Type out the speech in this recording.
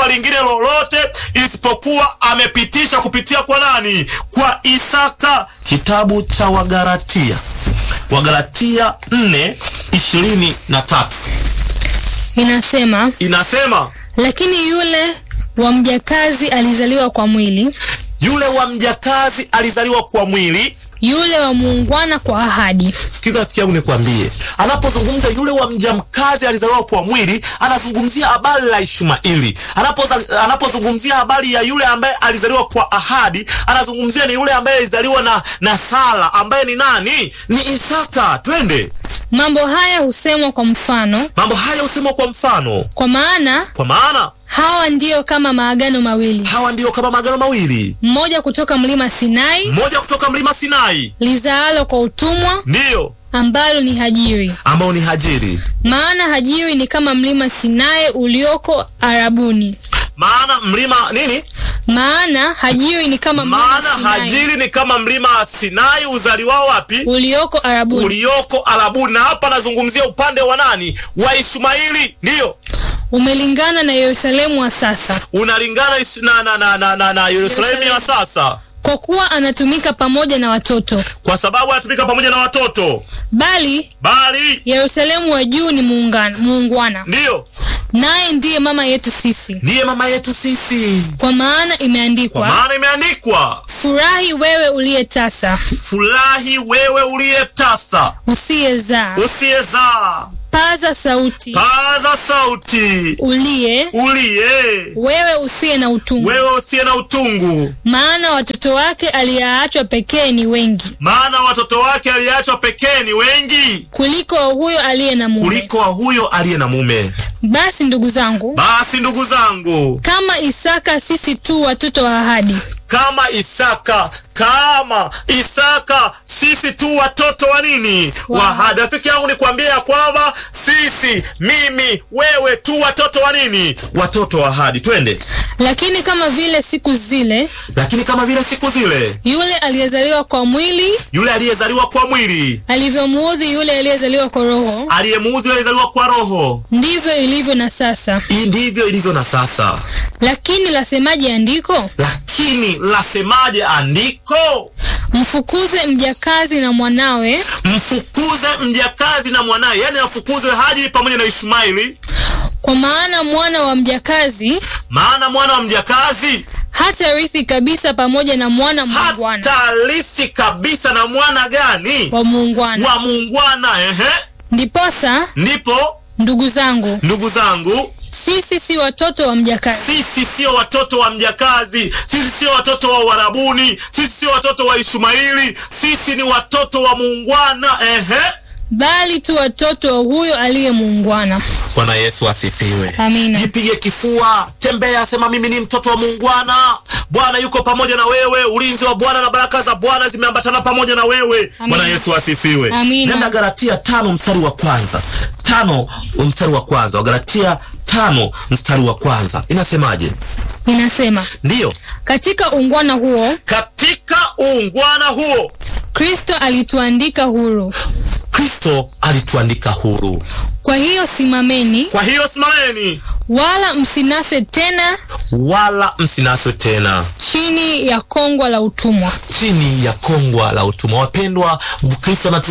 taifa lingine lolote isipokuwa amepitisha kupitia kwa nani? Kwa Isaka. Kitabu cha Wagalatia 4:23 inasema, lakini yule wa mjakazi alizaliwa kwa mwili, yule wa muungwana kwa ahadi. Sikiza rafiki yangu nikwambie, anapozungumza yule wa mjakazi alizaliwa kwa mwili, anazungumzia habari la Ishmaeli. Anapozungumzia habari ya yule ambaye alizaliwa kwa ahadi, anazungumzia ni yule ambaye alizaliwa na Sara, ambaye ni nani? Ni Isaka. Twende. Mambo haya husemwa kwa mfano. Kwa maana hawa ndio kama maagano mawili. Mmoja kutoka mlima Sinai, lizaalo kwa utumwa, ndio ambalo ni Hajiri. Maana Hajiri ni kama mlima Sinai ulioko Arabuni. Maana Hajiri ni kama mlima Sinai uzaliwao wapi? Ulioko Arabuni. Na hapa nazungumzia upande wa nani? Wa Ishmaeli. Ndio. Umelingana na Yerusalemu wa sasa. Unalingana na Yerusalemu ya sasa. Kwa kuwa anatumika pamoja na watoto. Kwa sababu anatumika pamoja na watoto. Bali Yerusalemu wa juu ni muungwana. Ndio. Naye ndiye mama yetu sisi. Kwa maana imeandikwa, furahi wewe uliyetasa, usiyezaa. Paza sauti uliye wewe usiye na utungu. Maana watoto wake aliyeachwa pekee ni wengi. Kuliko huyo aliye na mume. Basi ndugu zangu, kama Isaka sisi tu watoto wa ahadi. Kama Isaka sisi tu watoto wa nini? Wa ahadi. Rafiki yangu nikwambie ya kwamba sisi, mimi, wewe tu watoto wa nini? Watoto wa ahadi. Twende. Lakini kama vile siku zile yule aliyezaliwa kwa mwili alivyomuudhi yule aliyezaliwa kwa roho, ndivyo ilivyo na sasa. Lakini lasemaje andiko? Mfukuze mjakazi na mwanawe. Yani afukuzwe Hajiri pamoja na Ishmaeli. Kwa maana mwana wa mjakazi hata rithi kabisa pamoja na mwana muungwana. Gani? Wa muungwana. Ndipo ndugu zangu, sisi si watoto wa mjakazi. Sisi sio watoto wa Uarabuni. Sisi sio watoto wa Ishmaeli. Sisi ni watoto wa muungwana. Bali tu watoto wa huyo aliye muungwana. Bwana Yesu asifiwe. Amina. Jipige kifua, tembea, sema mimi ni mtoto wa muungwana. Bwana yuko pamoja na wewe. Ulinzi wa Bwana na baraka za Bwana zimeambatana pamoja na wewe. Bwana Yesu asifiwe. Nenda Galatia 5:1. Galatia 5:1. Inasemaje? Ndio. Katika uungwana huo Kristo alituandika huru. Kwa hiyo simameni. Wala msinaswe tena. Chini ya kongwa la utumwa. Wapendwa, Kristo